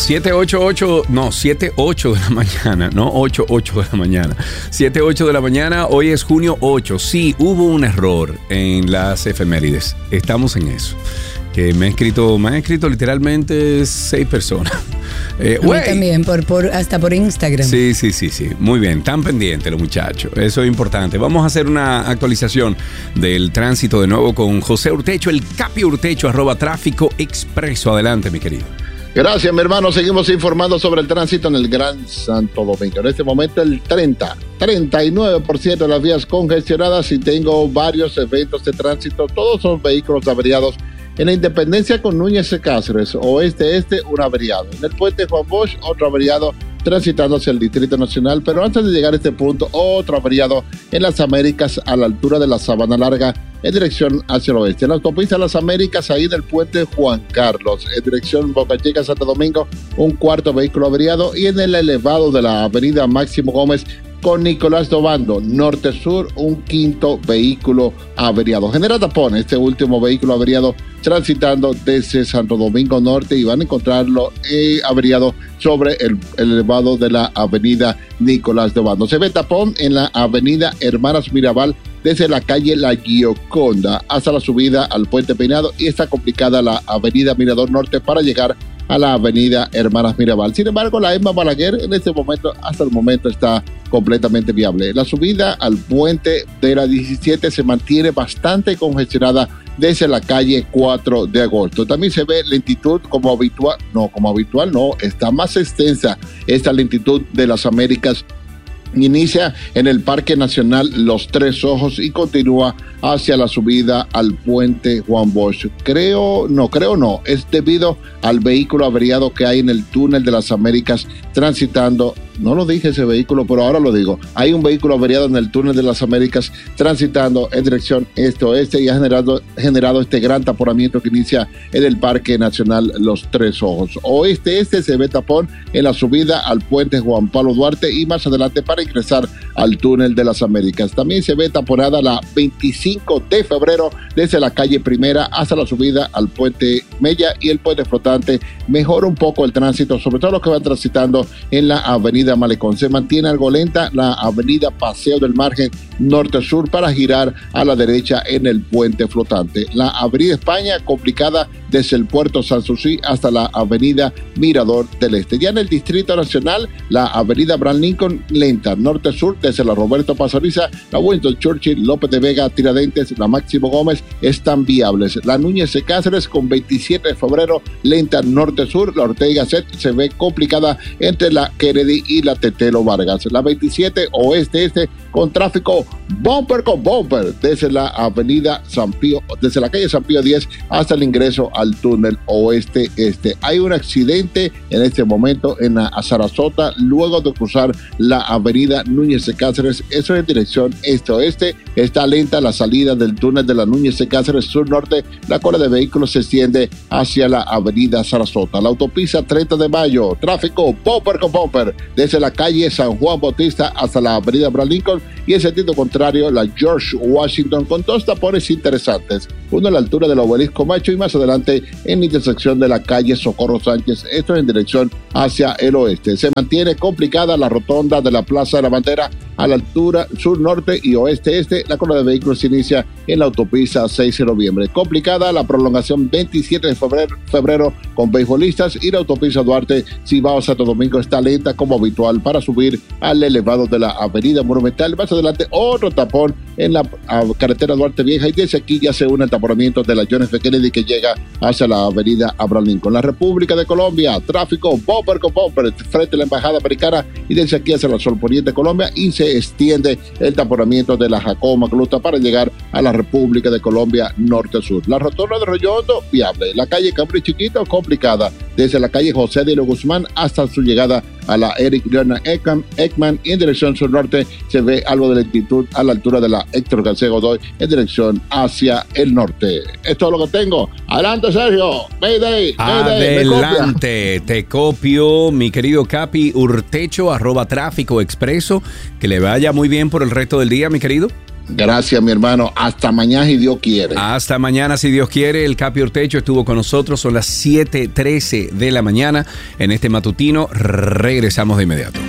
7, 8 de la mañana, no 8 de la mañana. 7, 8 de la mañana, hoy es junio 8. Sí, hubo un error en las efemérides. Estamos en eso. Que me han escrito literalmente 6 personas. A mí también, hasta por Instagram. Sí. Muy bien, tan pendientes los muchachos. Eso es importante. Vamos a hacer una actualización del tránsito de nuevo con José Urtecho, el Capi Urtecho, @Tráfico Expreso. Adelante, mi querido. Gracias, mi hermano. Seguimos informando sobre el tránsito en el Gran Santo Domingo. En este momento el 39% de las vías congestionadas y tengo varios eventos de tránsito. Todos son vehículos averiados. En la Independencia con Núñez de Cáceres, oeste, un averiado. En el puente Juan Bosch, otro averiado transitando hacia el Distrito Nacional. Pero antes de llegar a este punto, otro averiado en las Américas a la altura de la Sabana Larga en dirección hacia el oeste. En la autopista Las Américas, ahí en el puente Juan Carlos, en dirección Boca Chica, Santo Domingo, un cuarto vehículo averiado. Y en el elevado de la avenida Máximo Gómez con Nicolás Dobando, norte-sur, un quinto vehículo averiado. Genera tapón este último vehículo averiado transitando desde Santo Domingo Norte y van a encontrarlo averiado sobre el elevado de la avenida Nicolás Dobando. Se ve tapón en la avenida Hermanas Mirabal desde la calle La Gioconda hasta la subida al Puente Peinado y está complicada la avenida Mirador Norte para llegar a la avenida Hermanas Mirabal. Sin embargo, la Emma Balaguer en este momento, hasta el momento, está completamente viable. La subida al puente de la 17 se mantiene bastante congestionada desde la calle 4 de agosto. También se ve lentitud como habitual, está más extensa esta lentitud de las Américas. Inicia en el Parque Nacional Los Tres Ojos y continúa hacia la subida al puente Juan Bosch. Creo no, es debido al vehículo averiado que hay en el túnel de las Américas transitando. No lo dije ese vehículo, pero ahora lo digo. Hay un vehículo averiado en el túnel de las Américas transitando en dirección este-oeste y ha generado este gran taponamiento que inicia en el Parque Nacional Los Tres Ojos. Oeste-este se ve tapón en la subida al puente Juan Pablo Duarte y más adelante para ingresar al túnel de las Américas. También se ve taponada la 25 de febrero desde la calle Primera hasta la subida al puente Mella y el puente flotante. Mejora un poco el tránsito, sobre todo los que van transitando en la avenida Malecón. Se mantiene algo lenta la avenida Paseo del Margen norte-sur para girar a la derecha en el puente flotante. La avenida España complicada desde el puerto Sanssouci hasta la avenida Mirador del Este. Ya en el Distrito Nacional, la avenida Abraham Lincoln lenta norte-sur desde la Roberto Pastoriza, la Winston Churchill, López de Vega, Tiradentes, la Máximo Gómez están viables. La Núñez de Cáceres con 27 de febrero lenta norte-sur, la Ortega Set se ve complicada entre la Kennedy y la Tetelo Vargas. La 27 oeste-este con tráfico bumper con bumper desde la avenida San Pío, desde la calle San Pío 10 hasta el ingreso al túnel oeste-este. Hay un accidente en este momento en la Sarasota luego de cruzar la avenida Núñez de Cáceres. Eso es en dirección este-oeste. Está lenta la salida del túnel de la Núñez de Cáceres sur-norte. La cola de vehículos se extiende hacia la avenida Sarasota. La autopista 30 de mayo, tráfico bumper con bumper desde la calle San Juan Bautista hasta la avenida Abraham Lincoln y en sentido contrario la George Washington con dos tapones interesantes, uno a la altura del Obelisco Macho y más adelante en la intersección de la calle Socorro Sánchez, esto en dirección hacia el oeste. Se mantiene complicada la rotonda de la Plaza de la Bandera a la altura sur-norte y oeste-este. La cola de vehículos se inicia en la autopista 6 de noviembre. Complicada la prolongación 27 de febrero con beisbolistas y la autopista Duarte Cibao Santo Domingo está lenta como habitual para subir al elevado de la avenida Monumental. Más adelante otro tapón en la carretera Duarte Vieja y desde aquí ya se une el taponamiento de la John F. Kennedy que llega hacia la avenida Abraham Lincoln. La República de Colombia, tráfico bumper con bumper frente a la Embajada Americana y desde aquí hacia la Sol Poniente Colombia y se extiende el taponamiento de la Jacobo Magluta para llegar a la República de Colombia norte-sur. La rotonda de Arroyo Hondo, viable. La calle Cambridge Chiquito, complicada. Desde la calle José de Guzmán hasta su llegada a la Eric Leonard Ekman y en dirección sur-norte se ve algo de lentitud a la altura de la Héctor García Godoy en dirección hacia el norte. Esto es todo lo que tengo. Adelante, Sergio. Mayday. Adelante. Te copio, mi querido Capi Urtecho, @Tráfico Expreso. Que le vaya muy bien por el resto del día, mi querido. Gracias, mi hermano. Hasta mañana, si Dios quiere. Hasta mañana, si Dios quiere. El Capi Ortecho estuvo con nosotros. Son las 7:13 de la mañana en este matutino. Regresamos de inmediato.